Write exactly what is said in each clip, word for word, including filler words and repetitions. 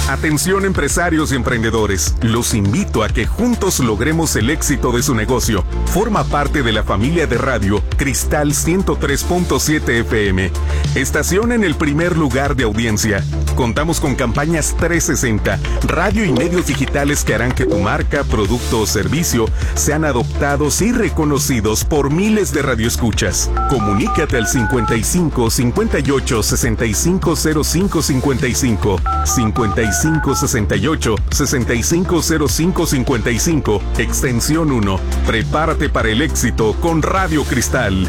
Atención empresarios y emprendedores, los invito a que juntos logremos el éxito de su negocio. Forma parte de la familia de radio Cristal ciento tres punto siete F M, estación en el primer lugar de audiencia. Contamos con campañas trescientos sesenta, radio y medios digitales que harán que tu marca, producto o servicio sean adoptados y reconocidos por miles de radioescuchas. Comunícate al cincuenta y cinco, cincuenta y ocho, sesenta y cinco cero cinco cincuenta y cinco, cincuenta y cinco, sesenta y ocho, sesenta y cinco cero cinco cincuenta y cinco, extensión uno. Prepárate para el éxito con Radio Cristal.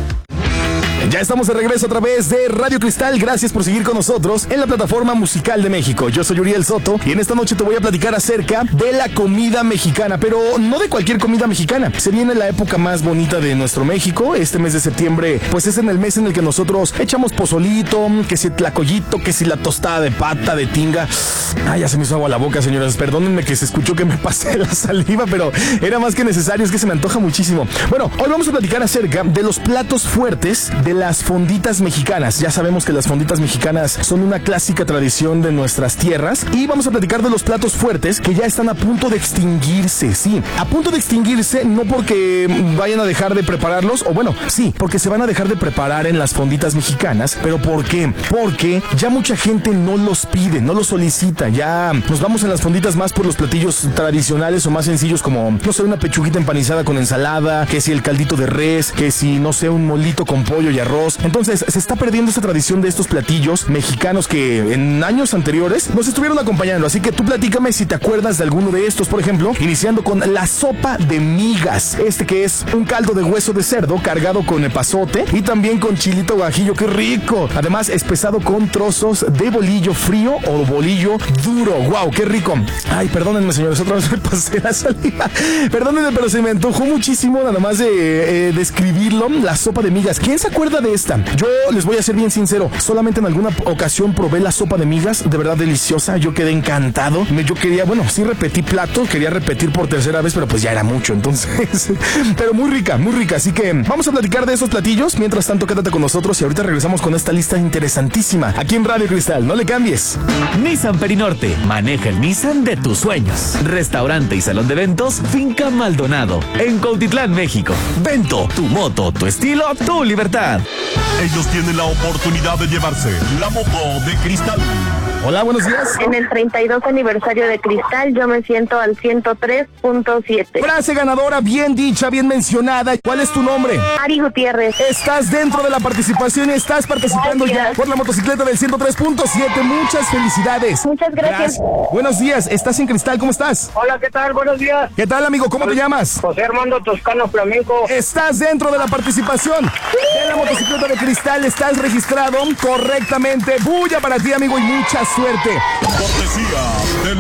Ya estamos de regreso a través de Radio Cristal. Gracias por seguir con nosotros en la plataforma musical de México. Yo soy Uriel Soto y en esta noche te voy a platicar acerca de la comida mexicana, pero no de cualquier comida mexicana. Se viene la época más bonita de nuestro México. Este mes de septiembre, pues es en el mes en el que nosotros echamos pozolito, que si tlacoyito, que si la tostada de pata, de tinga. Ay, ya se me hizo agua la boca, señoras. Perdónenme que se escuchó que me pasé la saliva, pero era más que necesario, es que se me antoja muchísimo. Bueno, hoy vamos a platicar acerca de los platos fuertes de las fonditas mexicanas. Ya sabemos que las fonditas mexicanas son una clásica tradición de nuestras tierras y vamos a platicar de los platos fuertes que ya están a punto de extinguirse. Sí, a punto de extinguirse, no porque vayan a dejar de prepararlos, o bueno, sí, porque se van a dejar de preparar en las fonditas mexicanas. ¿Pero por qué? Porque ya mucha gente no los pide, no los solicita. Ya nos vamos en las fonditas más por los platillos tradicionales o más sencillos, como, no sé, una pechuguita empanizada con ensalada, que si el caldito de res, que si, no sé, un molito con pollo y arroz. Entonces se está perdiendo esta tradición de estos platillos mexicanos que en años anteriores nos estuvieron acompañando. Así que tú platícame si te acuerdas de alguno de estos. Por ejemplo, iniciando con la sopa de migas, este que es un caldo de hueso de cerdo cargado con epazote y también con chilito guajillo. ¡Qué rico! Además, espesado con trozos de bolillo frío o bolillo duro. ¡Wow! ¡Qué rico! Ay, perdónenme, señores, otra vez me pasé la saliva. Perdónenme, pero se me antojó muchísimo nada más de eh, describirlo. La sopa de migas. ¿Quién se acuerda de esta? Yo les voy a ser bien sincero, solamente en alguna ocasión probé la sopa de migas, de verdad deliciosa, yo quedé encantado. Yo quería, bueno, sí repetí plato, quería repetir por tercera vez, pero pues ya era mucho, entonces, pero muy rica, muy rica, así que vamos a platicar de esos platillos. Mientras tanto, quédate con nosotros y ahorita regresamos con esta lista interesantísima, aquí en Radio Cristal, no le cambies. Nissan Perinorte, maneja el Nissan de tus sueños. Restaurante y salón de eventos, Finca Maldonado, en Cuautitlán, México. Vento, tu moto, tu estilo, tu libertad. Ellos tienen la oportunidad de llevarse la moto de Cristal. Hola, buenos días. En el treinta y dos aniversario de Cristal, yo me siento al ciento tres punto siete. Frase ganadora, bien dicha, bien mencionada. ¿Cuál es tu nombre? Ari Gutiérrez. Estás dentro de la participación y estás participando Gracias. ya por la motocicleta del ciento tres punto siete. Muchas felicidades. Muchas gracias. Buenos días, estás en Cristal, ¿cómo estás? Hola, ¿qué tal? Buenos días. ¿Qué tal, amigo? ¿Cómo te llamas? José Armando Toscano Flamenco. Estás dentro de la participación de la motocicleta de Cristal. Estás registrado correctamente. Bulla para ti, amigo, y mucha suerte. Cortesía de